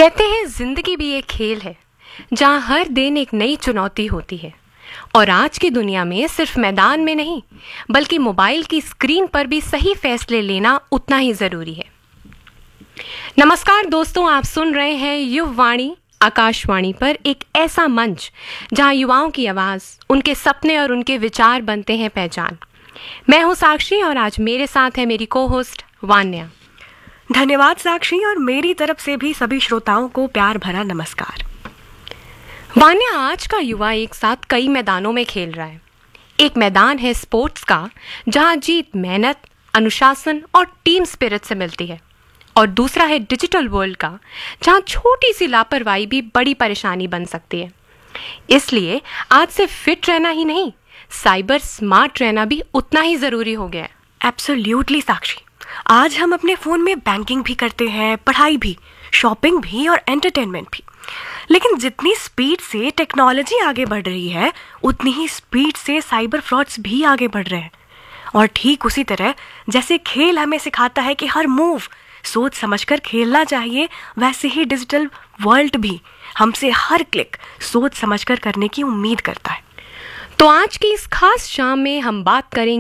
कहते हैं जिंदगी भी एक खेल है जहां हर दिन एक नई चुनौती होती है। और आज की दुनिया में सिर्फ मैदान में नहीं बल्कि मोबाइल की स्क्रीन पर भी सही फैसले लेना उतना ही जरूरी है। नमस्कार दोस्तों, आप सुन रहे हैं युववाणी आकाशवाणी पर, एक ऐसा मंच जहां युवाओं की आवाज, उनके सपने और उनके विचार बनते हैं पहचान। मैं हूं साक्षी और आज मेरे साथ है मेरी को होस्ट वान्या। धन्यवाद साक्षी, और मेरी तरफ से भी सभी श्रोताओं को प्यार भरा नमस्कार। वान्या, आज का युवा एक साथ कई मैदानों में खेल रहा है। एक मैदान है स्पोर्ट्स का, जहां जीत मेहनत, अनुशासन और टीम स्पिरिट से मिलती है, और दूसरा है डिजिटल वर्ल्ड का, जहां छोटी सी लापरवाही भी बड़ी परेशानी बन सकती है। इसलिए आज से फिट रहना ही नहीं, साइबर स्मार्ट रहना भी उतना ही जरूरी हो गया है। एब्सोल्युटली साक्षी, आज हम अपने फोन में बैंकिंग भी करते हैं, पढ़ाई भी, शॉपिंग भी और एंटरटेनमेंट भी। लेकिन जितनी स्पीड से टेक्नोलॉजी आगे बढ़ रही है, उतनी ही स्पीड से साइबर फ्रॉड्स भी आगे बढ़ रहे हैं। और ठीक उसी तरह जैसे खेल हमें सिखाता है कि हर मूव सोच समझकर खेलना चाहिए, वैसे ही डिजिटल वर्ल्ड भी हमसे हर क्लिक सोच समझकर करने की उम्मीद करता है। तो आज की इस खास शाम में हम बात करेंगे